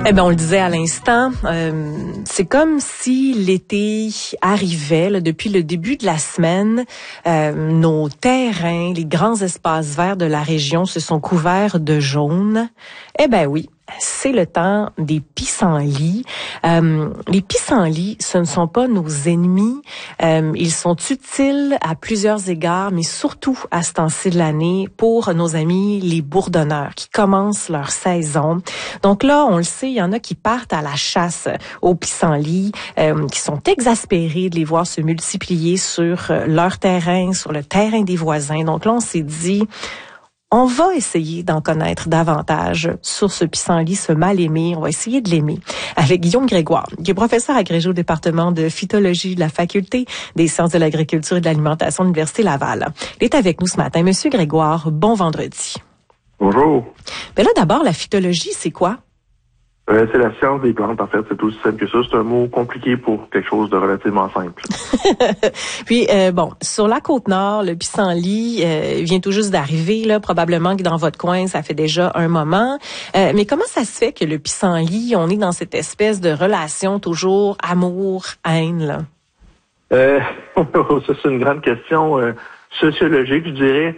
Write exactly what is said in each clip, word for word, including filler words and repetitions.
Eh bien, on le disait à l'instant, euh, c'est comme si l'été arrivait là, depuis le début de la semaine. Euh, nos terrains, les grands espaces verts de la région se sont couverts de jaune. Eh ben oui. C'est le temps des pissenlits. Euh, les pissenlits, ce ne sont pas nos ennemis. Euh, ils sont utiles à plusieurs égards, mais surtout à ce temps-ci de l'année pour nos amis les bourdonneurs qui commencent leur saison. Donc là, on le sait, il y en a qui partent à la chasse aux pissenlits, euh, qui sont exaspérés de les voir se multiplier sur leur terrain, sur le terrain des voisins. Donc là, on s'est dit... On va essayer d'en connaître davantage sur ce pissenlit, ce mal-aimé. On va essayer de l'aimer avec Guillaume Grégoire, qui est professeur agrégé au département de phytologie de la Faculté des sciences de l'agriculture et de l'alimentation de l'Université Laval. Il est avec nous ce matin. Monsieur Grégoire, bon vendredi. Bonjour. Mais là, d'abord, la phytologie, c'est quoi? Euh, c'est la science des plantes, en fait. C'est aussi simple que ça. C'est un mot compliqué pour quelque chose de relativement simple. Puis, euh, bon, sur la Côte-Nord, le pissenlit euh, vient tout juste d'arriver, là. Probablement que dans votre coin, ça fait déjà un moment. Euh, mais comment ça se fait que le pissenlit, on est dans cette espèce de relation toujours amour-haine, là? Euh, ça, c'est une grande question euh, sociologique, je dirais.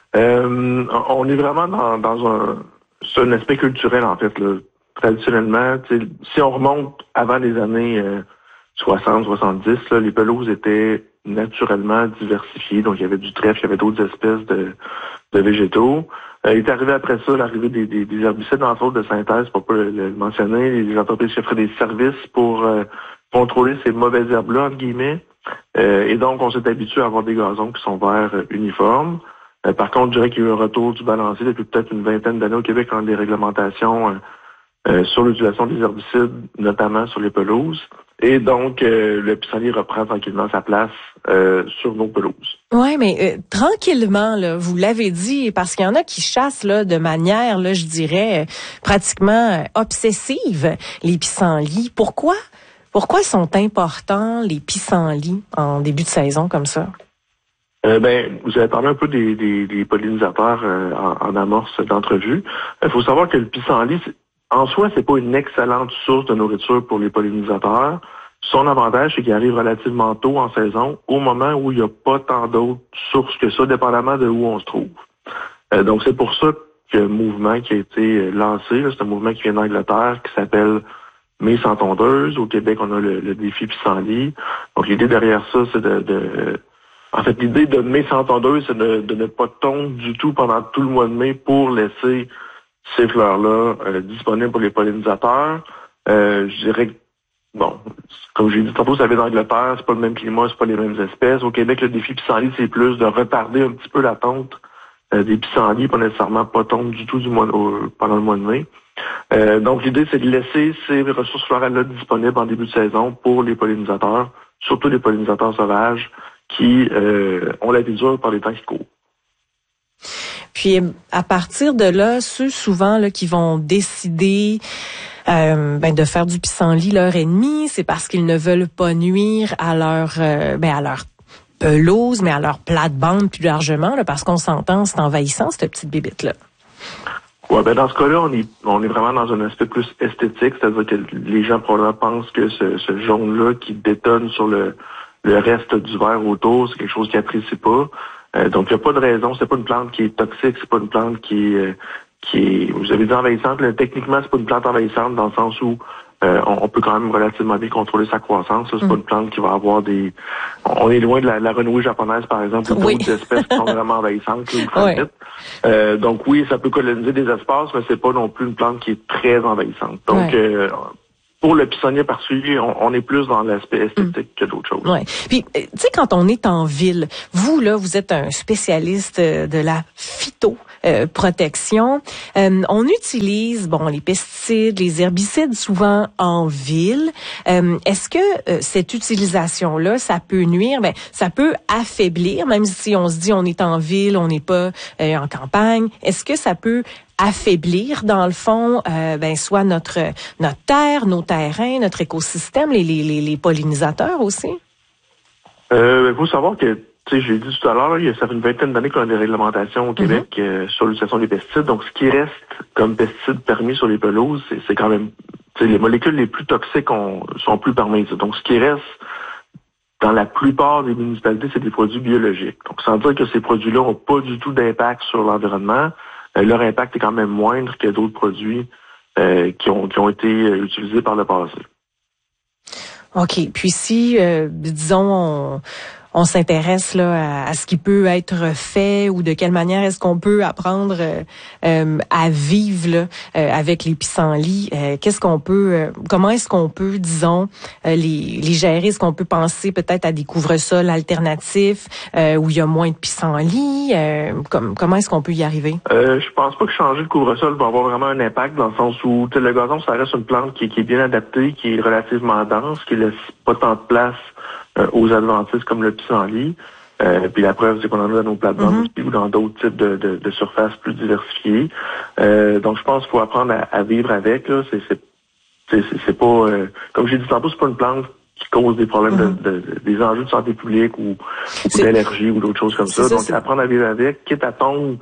Euh, on est vraiment dans, dans un... C'est un aspect culturel, en fait, là. Traditionnellement, si on remonte avant les années euh, soixante soixante-dix, là, les pelouses étaient naturellement diversifiées. Donc, il y avait du trèfle, il y avait d'autres espèces de, de végétaux. Euh, il est arrivé après ça l'arrivée des, des, des herbicides, entre autres de synthèse, pour pas le, le mentionner. Les entreprises qui offraient des services pour euh, contrôler ces mauvaises herbes-là, entre guillemets. Euh, et donc, on s'est habitué à avoir des gazons qui sont verts euh, uniformes. Euh, par contre, je dirais qu'il y a eu un retour du balancier depuis peut-être une vingtaine d'années au Québec dans des réglementations euh, Euh, sur l'utilisation des herbicides, notamment sur les pelouses. Et donc, euh, le pissenlit reprend tranquillement sa place euh, sur nos pelouses. Oui, mais euh, tranquillement, là, vous l'avez dit, parce qu'il y en a qui chassent là de manière, là, je dirais, euh, pratiquement euh, obsessive, les pissenlits. Pourquoi? Pourquoi sont importants les pissenlits en début de saison comme ça? Euh, ben, vous avez parlé un peu des, des, des pollinisateurs euh, en, en amorce d'entrevue. Il faut savoir que le pissenlit, en soi, c'est pas une excellente source de nourriture pour les pollinisateurs. Son avantage, c'est qu'il arrive relativement tôt en saison, au moment où il n'y a pas tant d'autres sources que ça, dépendamment de où on se trouve. Euh, donc, c'est pour ça que le mouvement qui a été lancé, là, c'est un mouvement qui vient d'Angleterre, qui s'appelle Mai sans tondeuse. Au Québec, on a le, le défi pissenlit. Donc, l'idée derrière ça, c'est de... de en fait, l'idée de Mai sans tondeuse, c'est de, de ne pas tondre du tout pendant tout le mois de mai pour laisser ces fleurs-là euh, disponibles pour les pollinisateurs. Euh, je dirais que, bon, comme j'ai dit tantôt, ça vient d'Angleterre, c'est pas le même climat, c'est pas les mêmes espèces. Au Québec, le défi pissenlit, c'est plus de retarder un petit peu la tonte euh, des pissenlits, pas nécessairement pas tondre du tout du mois, au, pendant le mois de mai. Euh, donc, l'idée, c'est de laisser ces ressources florales-là disponibles en début de saison pour les pollinisateurs, surtout les pollinisateurs sauvages qui euh, ont la vie dure par les temps qui courent. Puis, à partir de là, ceux souvent là qui vont décider euh, ben, de faire du pissenlit leur ennemi, c'est parce qu'ils ne veulent pas nuire à leur euh, ben, à leur pelouse, mais à leur plate-bande plus largement, là, parce qu'on s'entend, c'est envahissant, cette petite bébite-là. Ouais, ben dans ce cas-là, on est on est vraiment dans un aspect plus esthétique, c'est-à-dire que les gens probablement pensent que ce, ce jaune-là qui détonne sur le le reste du vert autour, c'est quelque chose qu'ils n'apprécient pas. Euh, donc, il n'y a pas de raison. C'est pas une plante qui est toxique. C'est pas une plante qui est, euh, qui est, vous avez dit envahissante. Là, techniquement, c'est pas une plante envahissante dans le sens où euh, on, on peut quand même relativement bien contrôler sa croissance. Ça, c'est mm. pas une plante qui va avoir des... On est loin de la, la renouée japonaise, par exemple, ou oui. d'autres espèces qui sont vraiment envahissantes. Là, oui. euh, donc, oui, ça peut coloniser des espaces, mais c'est pas non plus une plante qui est très envahissante. Donc, oui. euh, pour le pissenlit particulier, on, on est plus dans l'aspect esthétique mmh. que d'autres choses. Ouais. Puis, tu sais, quand on est en ville, vous, là, vous êtes un spécialiste de la phytoprotection. Euh, on utilise, bon, les pesticides, les herbicides souvent en ville. Euh, est-ce que euh, cette utilisation-là, ça peut nuire? Ben, ça peut affaiblir, même si on se dit on est en ville, on n'est pas euh, en campagne. Est-ce que ça peut affaiblir, dans le fond, euh, ben soit notre notre terre, nos terrains, notre écosystème, les les les, les pollinisateurs aussi? Euh, il faut savoir que, tu sais, j'ai dit tout à l'heure, il y a ça fait une vingtaine d'années qu'on a des réglementations au Québec mm-hmm. euh, sur l'utilisation des pesticides. Donc, ce qui reste comme pesticides permis sur les pelouses, c'est, c'est quand même, tu les molécules les plus toxiques ont, sont plus permises. Donc, ce qui reste dans la plupart des municipalités, c'est des produits biologiques. Donc, sans dire que ces produits-là n'ont pas du tout d'impact sur l'environnement, euh, leur impact est quand même moindre que d'autres produits euh, qui ont qui ont été utilisés par le passé. OK. Puis si, euh, disons, on... on s'intéresse là à, à ce qui peut être fait ou de quelle manière est-ce qu'on peut apprendre euh, euh, à vivre là, euh, avec les pissenlits. Euh, qu'est-ce qu'on peut, euh, comment est-ce qu'on peut, disons, euh, les, les gérer? Est-ce qu'on peut penser peut-être à des couvre-sols alternatifs euh, où il y a moins de pissenlits? Euh, com- comment est-ce qu'on peut y arriver? Euh, je pense pas que changer le couvre-sol va avoir vraiment un impact dans le sens où le gazon, ça reste une plante qui, qui est bien adaptée, qui est relativement dense, qui laisse pas tant de place euh, aux adventices comme le pissenlit. Euh, puis la preuve, c'est qu'on en a dans nos plates-bandes mm-hmm. aussi ou dans d'autres types de, de, de surfaces plus diversifiées. Euh, donc, je pense qu'il faut apprendre à, à vivre avec. Là. C'est, c'est, c'est, c'est pas... Euh, comme j'ai dit tantôt, c'est pas une plante qui cause des problèmes, mm-hmm. de, de, des enjeux de santé publique ou, ou d'allergie ou d'autres choses comme ça. ça. Donc, c'est... apprendre à vivre avec, quitte à tomber...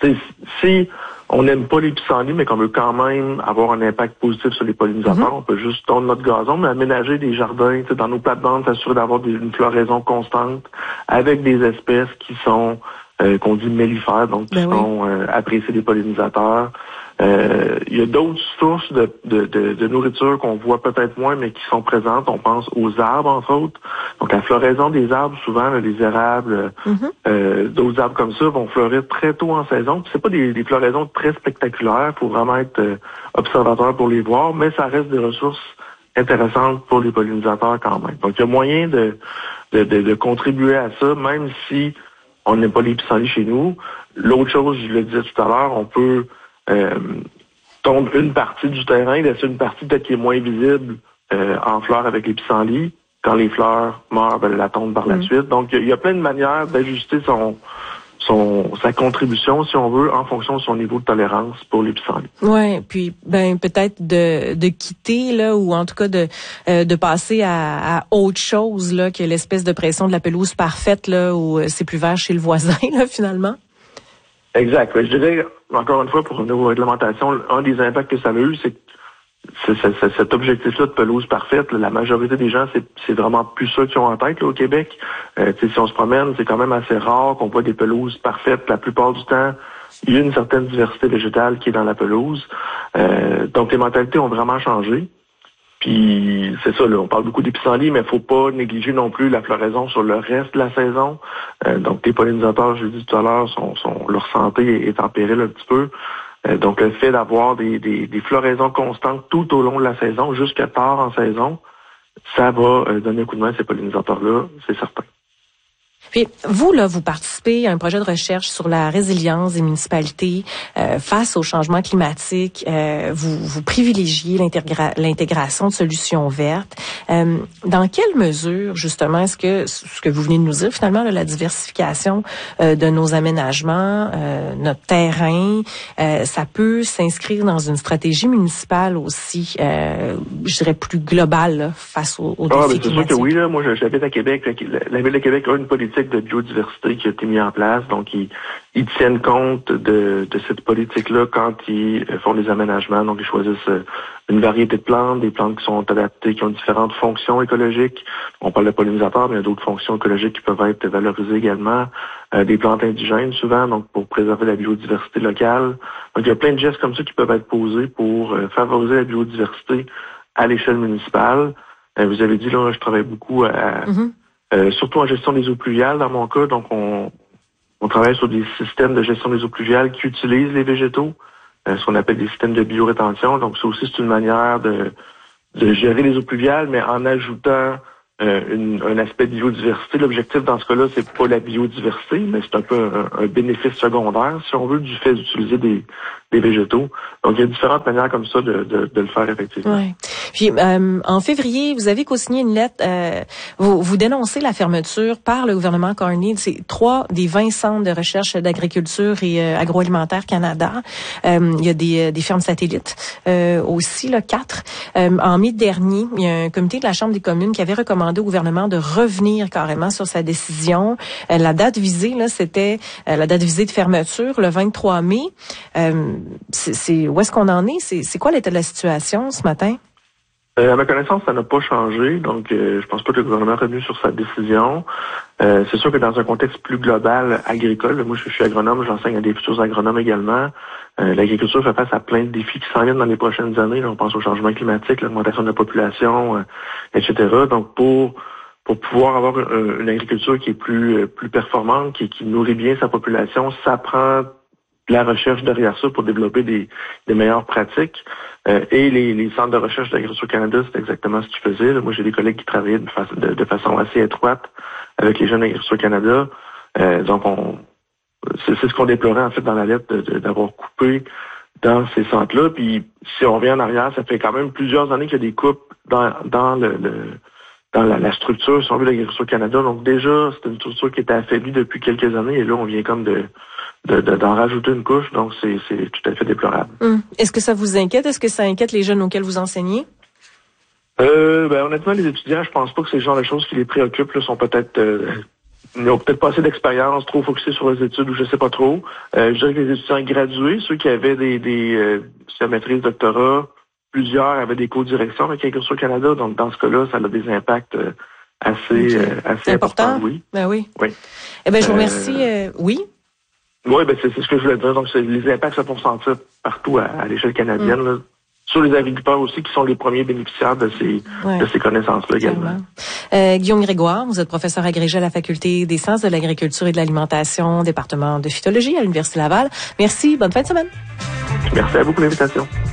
Si on n'aime pas les pissenlits, mais qu'on veut quand même avoir un impact positif sur les pollinisateurs, mm-hmm. on peut juste tondre notre gazon, mais aménager des jardins dans nos plates-bandes, s'assurer d'avoir des, une floraison constante avec des espèces qui sont, euh, qu'on dit mellifères, donc qui ben sont oui. euh, appréciées des pollinisateurs. Euh, il y a d'autres sources de, de, de, de nourriture qu'on voit peut-être moins, mais qui sont présentes. On pense aux arbres, entre autres. Donc, la floraison des arbres, souvent, là, les érables, mm-hmm. euh, d'autres arbres comme ça vont fleurir très tôt en saison. Puis c'est pas des, des floraisons très spectaculaires. Il faut vraiment être euh, observateur pour les voir, mais ça reste des ressources intéressantes pour les pollinisateurs quand même. Donc, il y a moyen de, de, de, de contribuer à ça, même si on n'aime pas les pissenlits chez nous. L'autre chose, je le disais tout à l'heure, on peut Euh, tombe une partie du terrain, laisse une partie peut-être qui est moins visible euh, en fleurs avec les pissenlits. Quand les fleurs meurent, ben, la tombe par la mmh. suite. Donc, il y, y a plein de manières d'ajuster son, son sa contribution, si on veut, en fonction de son niveau de tolérance pour les pissenlits. Ouais, puis ben peut-être de de quitter là, ou en tout cas de euh, de passer à, à autre chose là que l'espèce de pression de la pelouse parfaite là où c'est plus vert chez le voisin là finalement. Exact. Je dirais, encore une fois, pour une réglementation, un des impacts que ça a eu, c'est que c'est, c'est, c'est cet objectif-là de pelouse parfaite. Là, la majorité des gens, c'est, c'est vraiment plus ça qu'ils ont en tête là, au Québec. Euh, si on se promène, c'est quand même assez rare qu'on voit des pelouses parfaites. La plupart du temps, il y a une certaine diversité végétale qui est dans la pelouse. Euh, donc, les mentalités ont vraiment changé. Puis c'est ça, là, on parle beaucoup des pissenlits, mais il faut pas négliger non plus la floraison sur le reste de la saison. Euh, donc les pollinisateurs, je l'ai dit tout à l'heure, sont, sont, leur santé est en péril un petit peu. Euh, donc le fait d'avoir des, des, des floraisons constantes tout au long de la saison, jusqu'à tard en saison, ça va euh, donner un coup de main à ces pollinisateurs-là, c'est certain. Puis vous, là, vous participez à un projet de recherche sur la résilience des municipalités euh, face au changement climatique. Euh, vous, vous privilégiez l'intégra- l'intégration de solutions vertes. Euh, dans quelle mesure, justement, est-ce que ce que vous venez de nous dire, finalement, là, la diversification euh, de nos aménagements, euh, notre terrain, euh, ça peut s'inscrire dans une stratégie municipale aussi, euh, je dirais plus globale là, face aux, aux ah, défis climatiques? C'est sûr que oui. Là, moi, j'habite à Québec. La, la Ville de Québec a une politique de biodiversité qui a été mise en place. Donc, ils, ils tiennent compte de, de cette politique-là quand ils font des aménagements. Donc, ils choisissent une variété de plantes, des plantes qui sont adaptées, qui ont différentes fonctions écologiques. On parle de pollinisateurs, mais il y a d'autres fonctions écologiques qui peuvent être valorisées également. Euh, des plantes indigènes, souvent, donc pour préserver la biodiversité locale. Donc, il y a plein de gestes comme ça qui peuvent être posés pour euh, favoriser la biodiversité à l'échelle municipale. Euh, vous avez dit, là, je travaille beaucoup à... Mm-hmm. Euh, surtout en gestion des eaux pluviales, dans mon cas. Donc, on, on travaille sur des systèmes de gestion des eaux pluviales qui utilisent les végétaux, euh, ce qu'on appelle des systèmes de biorétention. Donc, ça aussi, c'est une manière de, de gérer les eaux pluviales, mais en ajoutant euh, une, un aspect de biodiversité. L'objectif, dans ce cas-là, c'est pas la biodiversité, mais c'est un peu un, un bénéfice secondaire, si on veut, du fait d'utiliser des, des végétaux. Donc, il y a différentes manières comme ça de, de, de le faire, effectivement. Ouais. Puis, euh, en février, vous avez co-signé une lettre, euh, vous, vous dénoncez la fermeture par le gouvernement Carney de ces trois des vingt centres de recherche d'agriculture et euh, agroalimentaire Canada. Euh, il y a des, des fermes satellites euh, aussi, là, quatre. Euh, en mai dernier, il y a un comité de la Chambre des communes qui avait recommandé au gouvernement de revenir carrément sur sa décision. Euh, la date visée, là, c'était euh, la date visée de fermeture, le vingt-trois mai. Euh, c'est, c'est, où est-ce qu'on en est? C'est, c'est quoi l'état de la situation ce matin? Euh, à ma connaissance, ça n'a pas changé, donc euh, je pense pas que le gouvernement est revenu sur sa décision. Euh, c'est sûr que dans un contexte plus global agricole, moi je suis agronome, j'enseigne à des futurs agronomes également. Euh, l'agriculture fait face à plein de défis qui s'en viennent dans les prochaines années. Là, on pense au changement climatique, l'augmentation de la population, euh, et cetera. Donc pour pour pouvoir avoir une, une agriculture qui est plus plus performante, qui, qui nourrit bien sa population, ça prend de la recherche derrière ça pour développer des, des meilleures pratiques. Euh, et les, les centres de recherche d'Agriculture Canada, c'est exactement ce qu'ils faisaient. Là, moi, j'ai des collègues qui travaillaient de, fa- de, de façon assez étroite avec les jeunes d'Agriculture Canada. Euh, donc, on, c'est, c'est ce qu'on déplorait en fait dans la lettre de, de, d'avoir coupé dans ces centres-là. Puis, si on revient en arrière, ça fait quand même plusieurs années qu'il y a des coupes dans, dans le, le dans la, la structure, si on veut, d'Agriculture Canada. Donc, déjà, c'est une structure qui était affaiblie depuis quelques années. Et là, on vient comme de De, de, d'en rajouter une couche, donc c'est, c'est tout à fait déplorable. Hum. Est-ce que ça vous inquiète? Est-ce que ça inquiète les jeunes auxquels vous enseignez? Euh, ben, honnêtement, les étudiants, je pense pas que c'est le genre de choses qui les préoccupent. Là, sont peut-être, euh, ils n'ont peut-être pas assez d'expérience, trop focusés sur les études ou je sais pas trop. Euh, je dirais que les étudiants gradués, ceux qui avaient des, des euh, maîtrise, doctorat, plusieurs avaient des co-directions avec Agriculture Canada, donc dans ce cas-là, ça a des impacts euh, assez, okay. euh, assez important. importants. Oui. Ben oui. Oui. Eh ben, je vous remercie. Euh, euh, oui. Oui, ben c'est, c'est ce que je voulais dire. Donc, c'est, les impacts se font sentir partout à, à l'échelle canadienne. Mm. Là. Sur les agriculteurs aussi, qui sont les premiers bénéficiaires de ces, ouais. de ces connaissances-là également. Euh, Guillaume Grégoire, vous êtes professeur agrégé à la Faculté des sciences de l'agriculture et de l'alimentation, département de phytologie à l'Université Laval. Merci, bonne fin de semaine. Merci à vous pour l'invitation.